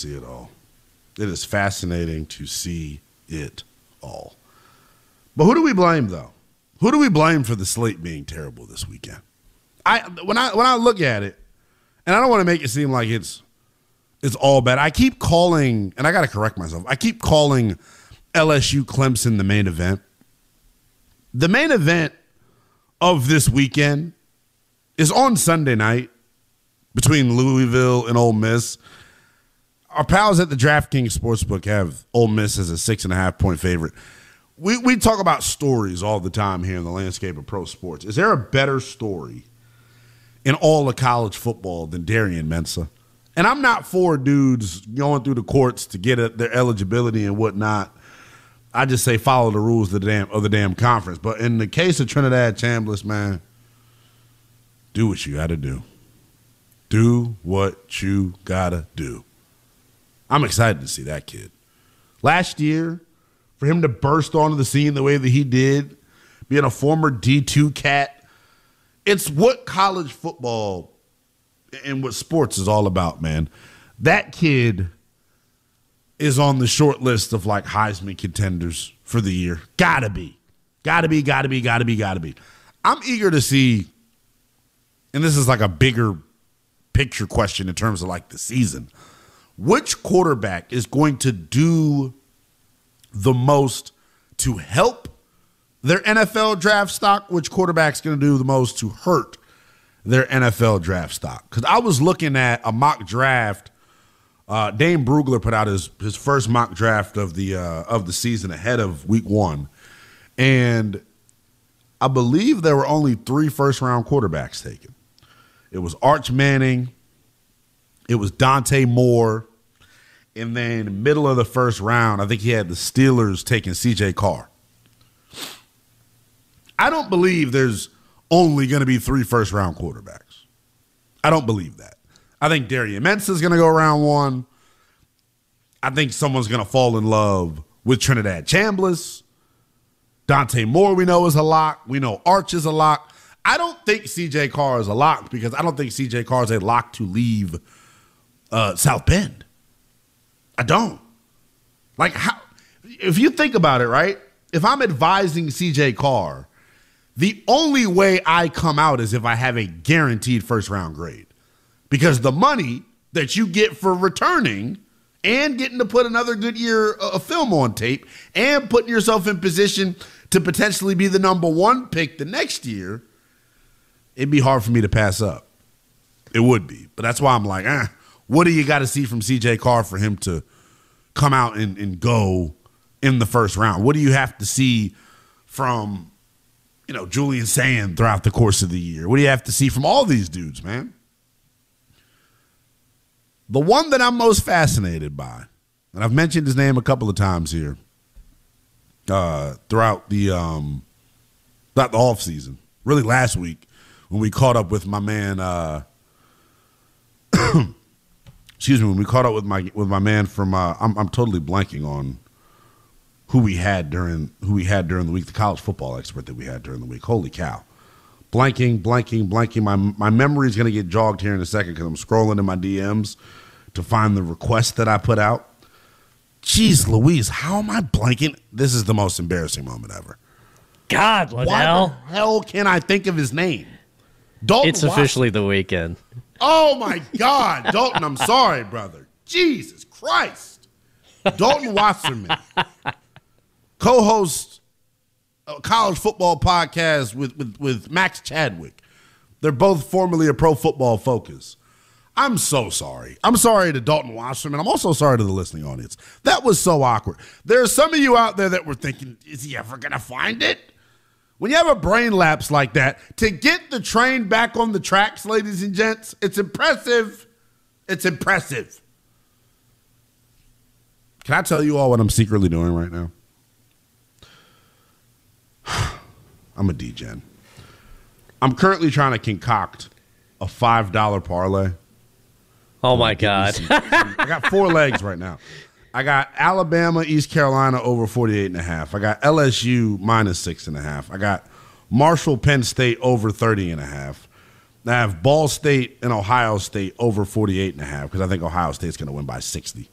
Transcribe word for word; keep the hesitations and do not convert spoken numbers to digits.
see it all. It is fascinating to see it all. But who do we blame, though? Who do we blame for the slate being terrible this weekend? I when I when I look at it, and I don't want to make it seem like it's it's all bad. I keep calling, and I got to correct myself. I keep calling L S U Clemson the main event. The main event of this weekend is on Sunday night between Louisville and Ole Miss. Our pals at the DraftKings Sportsbook have Ole Miss as a six and a half point favorite. We we talk about stories all the time here in the landscape of pro sports. Is there a better story in all of college football than Darian Mensah? And I'm not for dudes going through the courts to get at their eligibility and whatnot. I just say follow the rules of the damn of the damn conference. But in the case of Trinidad Chambliss, man, do what you got to do. Do what you got to do. I'm excited to see that kid. Last year, for him to burst onto the scene the way that he did, being a former D two cat, it's what college football and what sports is all about, man. That kid is on the short list of, like, Heisman contenders for the year. Gotta be. Gotta be, gotta be, gotta be, gotta be. I'm eager to see, and this is like a bigger picture question in terms of, like, the season, which quarterback is going to do the most to help their N F L draft stock? Which quarterback's going to do the most to hurt their N F L draft stock? Because I was looking at a mock draft. Uh, Dane Brugler put out his his first mock draft of the uh, of the season ahead of week one, and I believe there were only three first round quarterbacks taken. It was Arch Manning, it was Dante Moore, and then middle of the first round, I think he had the Steelers taking C J Carr. I don't believe there's only going to be three first-round quarterbacks. I don't believe that. I think Darian Mensah is going to go round one. I think someone's going to fall in love with Trinidad Chambliss. Dante Moore, we know, is a lock. We know Arch is a lock. I don't think C J Carr is a lock because I don't think C J Carr is a lock to leave uh, South Bend. I don't. Like, how, if you think about it, right? If I'm advising C J Carr, the only way I come out is if I have a guaranteed first-round grade. Because the money that you get for returning and getting to put another good year of film on tape and putting yourself in position to potentially be the number one pick the next year, it'd be hard for me to pass up. It would be. But that's why I'm like, eh, what do you got to see from C J Carr for him to come out and, and go in the first round? What do you have to see from, you know, Julian Sand throughout the course of the year? What do you have to see from all these dudes, man? The one that I'm most fascinated by, and I've mentioned his name a couple of times here uh, throughout the um, throughout the offseason, really last week when we caught up with my man, uh, excuse me, when we caught up with my with my man from, uh, I'm, I'm totally blanking on who we had during who we had during the week, the college football expert that we had during the week. Holy cow. Blanking, blanking, blanking. My my memory is going to get jogged here in a second because I'm scrolling in my D Ms to find the request that I put out. Jeez Louise, how am I blanking? This is the most embarrassing moment ever. God, Liddell. Why the hell can I think of his name? Dalton It's officially the weekend. Oh, my God. Dalton, I'm sorry, brother. Jesus Christ. Dalton Wasserman, co-host a college football podcast with, with, with Max Chadwick. They're both formerly a Pro Football Focus. I'm so sorry. I'm sorry to Dalton Wasserman. I'm also sorry to the listening audience. That was so awkward. There are some of you out there that were thinking, is he ever going to find it? When you have a brain lapse like that, to get the train back on the tracks, ladies and gents, it's impressive. It's impressive. Can I tell you all what I'm secretly doing right now? I'm a D-gen. I'm currently trying to concoct a five dollar parlay. Oh, my God. Some, some, I got four legs right now. I got Alabama, East Carolina over forty-eight and a half. I got L S U minus six and a half. I got Marshall, Penn State over thirty and a half. I have Ball State and Ohio State over forty-eight and a half because I think Ohio State's going to win by sixty.